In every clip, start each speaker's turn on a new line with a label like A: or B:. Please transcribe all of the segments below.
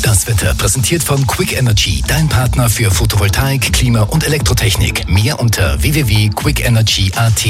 A: Das Wetter präsentiert von Quick Energy, dein Partner für Photovoltaik, Klima- und Elektrotechnik. Mehr unter www.quickenergy.at.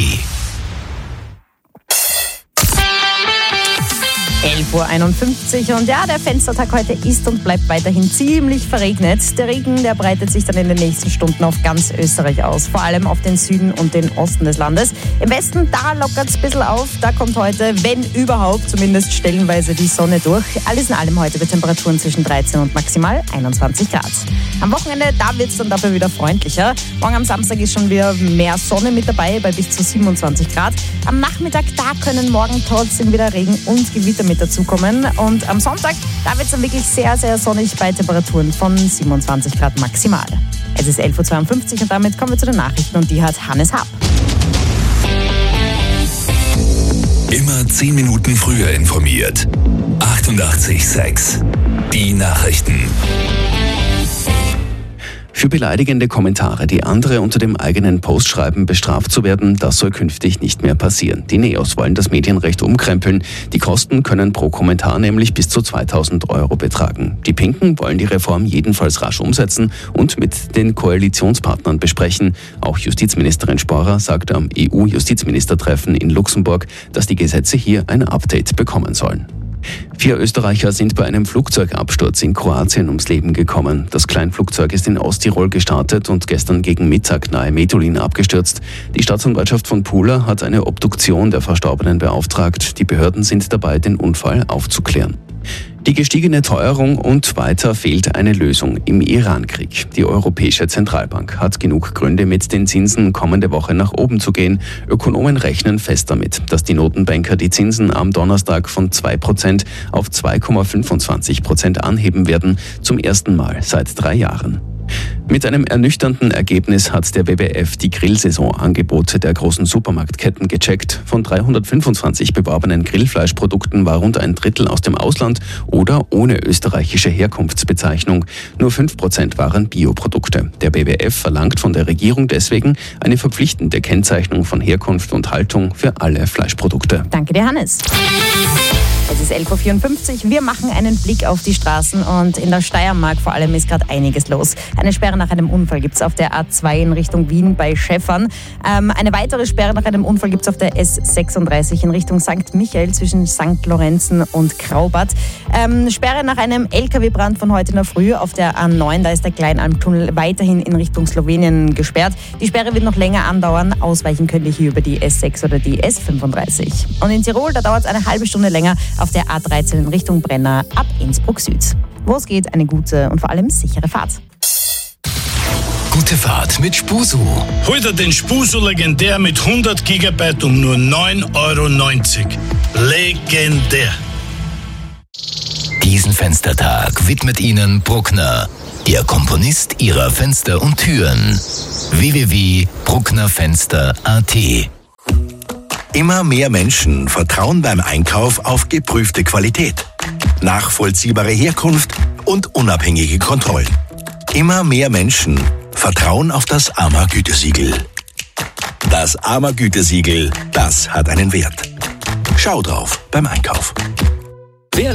B: 11:51 Uhr und ja, der Fenstertag heute ist und bleibt weiterhin ziemlich verregnet. Der Regen, der breitet sich dann in den nächsten Stunden auf ganz Österreich aus, vor allem auf den Süden und den Osten des Landes. Im Westen, da lockert es ein bisschen auf, da kommt heute, wenn überhaupt, zumindest stellenweise die Sonne durch. Alles in allem heute mit Temperaturen zwischen 13 und maximal 21 Grad. Am Wochenende, da wird es dann dafür wieder freundlicher. Morgen am Samstag ist schon wieder mehr Sonne mit dabei, bei bis zu 27 Grad. Am Nachmittag, da können morgen trotzdem wieder Regen und Gewitter mit dazukommen. Und am Sonntag, da wird es dann wirklich sehr, sehr sonnig bei Temperaturen von 27 Grad maximal. Es ist 11:52 Uhr und damit kommen wir zu den Nachrichten und die hat Hannes Happ.
A: Immer 10 Minuten früher informiert. 88,6. Die Nachrichten.
C: Für beleidigende Kommentare, die andere unter dem eigenen Post schreiben, bestraft zu werden, das soll künftig nicht mehr passieren. Die Neos wollen das Medienrecht umkrempeln. Die Kosten können pro Kommentar nämlich bis zu 2.000 € betragen. Die Pinken wollen die Reform jedenfalls rasch umsetzen und mit den Koalitionspartnern besprechen. Auch Justizministerin Sporer sagte am EU-Justizministertreffen in Luxemburg, dass die Gesetze hier ein Update bekommen sollen. 4 Österreicher sind bei einem Flugzeugabsturz in Kroatien ums Leben gekommen. Das Kleinflugzeug ist in Osttirol gestartet und gestern gegen Mittag nahe Medulin abgestürzt. Die Staatsanwaltschaft von Pula hat eine Obduktion der Verstorbenen beauftragt. Die Behörden sind dabei, den Unfall aufzuklären. Die gestiegene Teuerung und weiter fehlt eine Lösung im Iran-Krieg. Die Europäische Zentralbank hat genug Gründe, mit den Zinsen kommende Woche nach oben zu gehen. Ökonomen rechnen fest damit, dass die Notenbanker die Zinsen am Donnerstag von 2% auf 2,25% anheben werden, zum ersten Mal seit 3 Jahren. Mit einem ernüchternden Ergebnis hat der WWF die Grillsaisonangebote der großen Supermarktketten gecheckt. Von 325 beworbenen Grillfleischprodukten war rund ein Drittel aus dem Ausland oder ohne österreichische Herkunftsbezeichnung. Nur 5% waren Bioprodukte. Der WWF verlangt von der Regierung deswegen eine verpflichtende Kennzeichnung von Herkunft und Haltung für alle Fleischprodukte.
B: Danke dir, Hannes. Es ist 11:54 Uhr. Wir machen einen Blick auf die Straßen und in der Steiermark vor allem ist gerade einiges los. Eine Sperre nach einem Unfall gibt es auf der A2 in Richtung Wien bei Schäffern. Eine weitere Sperre nach einem Unfall gibt es auf der S36 in Richtung St. Michael zwischen St. Lorenzen und Graubart. Sperre nach einem LKW-Brand von heute in der Früh auf der A9. Da ist der Kleinalmtunnel weiterhin in Richtung Slowenien gesperrt. Die Sperre wird noch länger andauern. Ausweichen könnt ihr hier über die S6 oder die S35. Und in Tirol, da dauert es eine halbe Stunde länger auf der A13 in Richtung Brenner ab Innsbruck Süd. Wo es geht, eine gute und vor allem sichere Fahrt.
A: Gute Fahrt mit Spusu.
D: Hol dir den Spusu Legendär mit 100 GB um nur 9,90 €. Legendär.
A: Diesen Fenstertag widmet Ihnen Bruckner, Ihr Komponist Ihrer Fenster und Türen. www.brucknerfenster.at.
E: Immer mehr Menschen vertrauen beim Einkauf auf geprüfte Qualität, nachvollziehbare Herkunft und unabhängige Kontrollen. Immer mehr Menschen vertrauen auf das AMA-Gütesiegel. Das AMA-Gütesiegel, das hat einen Wert. Schau drauf beim Einkauf.